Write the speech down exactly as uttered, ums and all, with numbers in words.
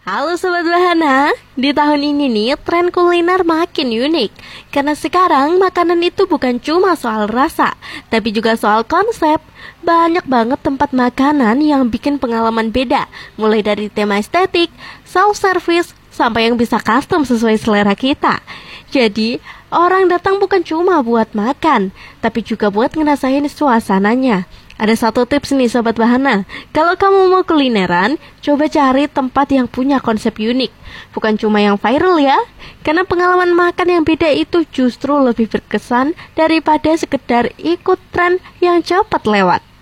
Halo Sobat Bahana, di tahun ini nih tren kuliner makin unik. Karena sekarang makanan itu bukan cuma soal rasa, tapi juga soal konsep. Banyak banget tempat makanan yang bikin pengalaman beda, mulai dari tema estetik, self-service, sampai yang bisa custom sesuai selera kita. Jadi, orang datang bukan cuma buat makan, tapi juga buat ngerasain suasananya. Ada satu tips nih Sobat Bahana, kalau kamu mau kulineran, coba cari tempat yang punya konsep unik. Bukan cuma yang viral ya, karena pengalaman makan yang beda itu justru lebih berkesan daripada sekedar ikut tren yang cepat lewat.